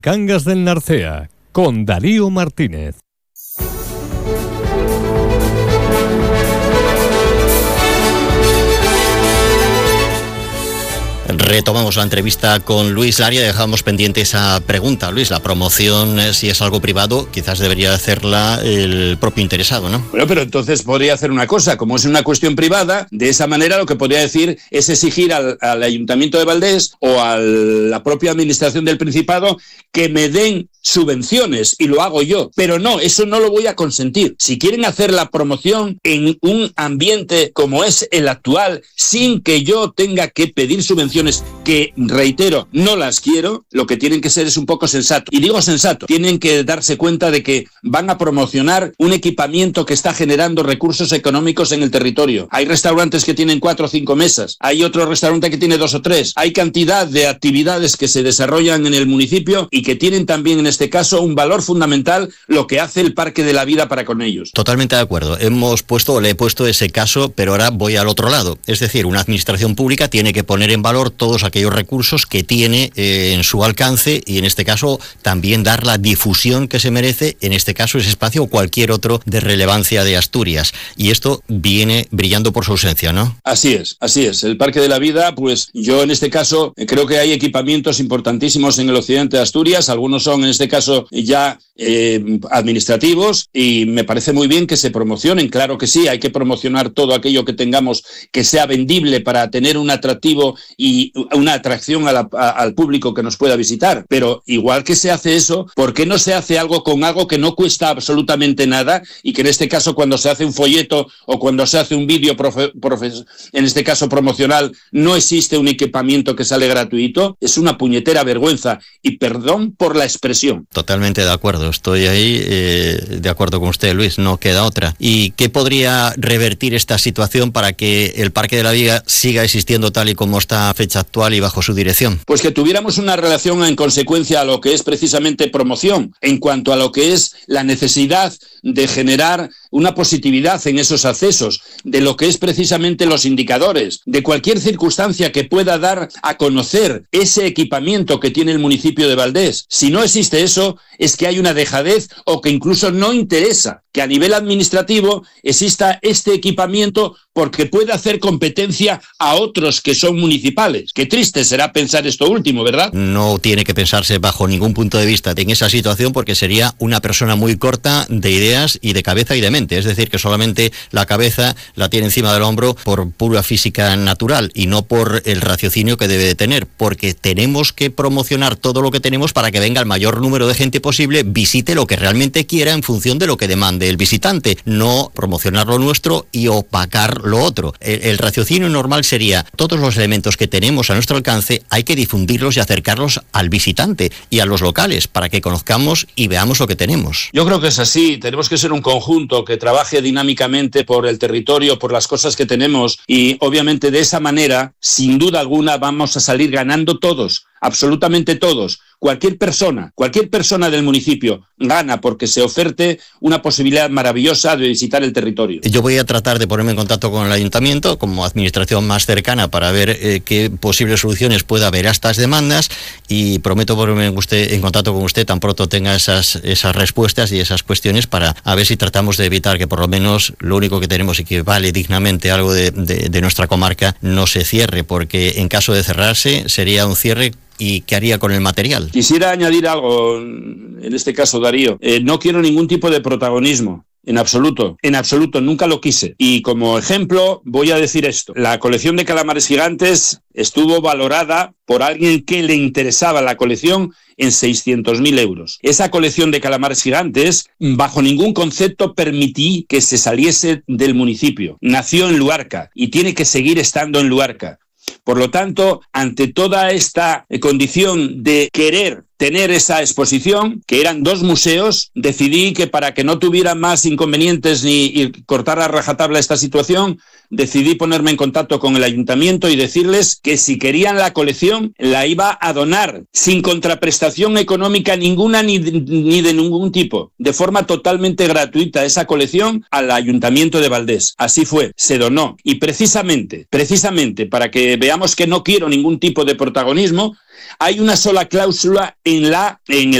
Cangas del Narcea, con Darío Martínez. Retomamos la entrevista con Luis Laria. Dejamos pendiente esa pregunta. Luis, la promoción, si es algo privado, quizás debería hacerla el propio interesado, ¿no? Bueno, pero entonces podría hacer una cosa. Como es una cuestión privada, de esa manera lo que podría decir es exigir al Ayuntamiento de Valdés o a la propia Administración del Principado que me den subvenciones, y lo hago yo. Pero no, eso no lo voy a consentir. Si quieren hacer la promoción en un ambiente como es el actual, sin que yo tenga que pedir subvenciones, que, reitero, no las quiero, lo que tienen que ser es un poco sensato. Y digo sensato, tienen que darse cuenta de que van a promocionar un equipamiento que está generando recursos económicos en el territorio. Hay restaurantes que tienen 4 o 5 mesas, hay otro restaurante que tiene 2 o 3. Hay cantidad de actividades que se desarrollan en el municipio y que tienen también en este caso un valor fundamental lo que hace el Parque de la Vida para con ellos. Totalmente de acuerdo. Le he puesto ese caso, pero ahora voy al otro lado. Es decir, una administración pública tiene que poner en valor todos aquellos recursos que tiene en su alcance y en este caso también dar la difusión que se merece, en este caso ese espacio o cualquier otro de relevancia de Asturias. Y esto viene brillando por su ausencia, ¿no? Así es, así es. El Parque de la Vida, pues yo en este caso creo que hay equipamientos importantísimos en el occidente de Asturias. Algunos son en este caso ya administrativos y me parece muy bien que se promocionen. Claro que sí, hay que promocionar todo aquello que tengamos que sea vendible para tener un atractivo y una atracción al público que nos pueda visitar. Pero igual que se hace eso, ¿por qué no se hace algo con algo que no cuesta absolutamente nada y que en este caso cuando se hace un folleto o cuando se hace un vídeo en este caso promocional no existe un equipamiento que sale gratuito? Es una puñetera vergüenza y perdón por la expresión. Totalmente de acuerdo, estoy ahí de acuerdo con usted, Luis, no queda otra. ¿Y qué podría revertir esta situación para que el Parque de la Vida siga existiendo tal y como está a fecha actual y bajo su dirección? Pues que tuviéramos una relación en consecuencia a lo que es precisamente promoción, en cuanto a lo que es la necesidad de generar una positividad en esos accesos, de lo que es precisamente los indicadores, de cualquier circunstancia que pueda dar a conocer ese equipamiento que tiene el municipio de Valdés. Si no existe eso, es que hay una dejadez o que incluso no interesa que a nivel administrativo exista este equipamiento porque puede hacer competencia a otros que son municipales. Qué triste será pensar esto último, ¿verdad? No tiene que pensarse bajo ningún punto de vista en esa situación porque sería una persona muy corta de ideas y de cabeza y de mente. Es decir, que solamente la cabeza la tiene encima del hombro por pura física natural y no por el raciocinio que debe de tener, porque tenemos que promocionar todo lo que tenemos para que venga el mayor número de gente posible, visite lo que realmente quiera en función de lo que demande el visitante, no promocionar lo nuestro y opacar lo otro. El raciocinio normal sería, todos los elementos que tenemos a nuestro alcance hay que difundirlos y acercarlos al visitante y a los locales para que conozcamos y veamos lo que tenemos. Yo creo que es así, tenemos que ser un conjunto que trabaje dinámicamente por el territorio, por las cosas que tenemos y obviamente de esa manera, sin duda alguna, vamos a salir ganando todos, absolutamente todos. Cualquier persona del municipio gana porque se oferte una posibilidad maravillosa de visitar el territorio. Yo voy a tratar de ponerme en contacto con el ayuntamiento como administración más cercana para ver qué posibles soluciones pueda haber a estas demandas y prometo ponerme en contacto con usted tan pronto tenga esas respuestas y esas cuestiones para a ver si tratamos de evitar que por lo menos lo único que tenemos y que vale dignamente algo de nuestra comarca no se cierre, porque en caso de cerrarse sería un cierre. ¿Y qué haría con el material? Quisiera añadir algo, en este caso, Darío. No quiero ningún tipo de protagonismo. En absoluto, nunca lo quise. Y como ejemplo voy a decir esto. La colección de calamares gigantes estuvo valorada por alguien que le interesaba la colección en 600.000 euros. Esa colección de calamares gigantes, bajo ningún concepto permití que se saliese del municipio. Nació en Luarca y tiene que seguir estando en Luarca. Por lo tanto, ante toda esta condición de querer tener esa exposición, que eran 2 museos, decidí que para que no tuviera más inconvenientes ni cortar a rajatabla esta situación, decidí ponerme en contacto con el ayuntamiento y decirles que si querían la colección, la iba a donar, sin contraprestación económica ninguna ni de ningún tipo, de forma totalmente gratuita esa colección al ayuntamiento de Valdés. Así fue, se donó. Y precisamente, para que veamos que no quiero ningún tipo de protagonismo, hay una sola cláusula en el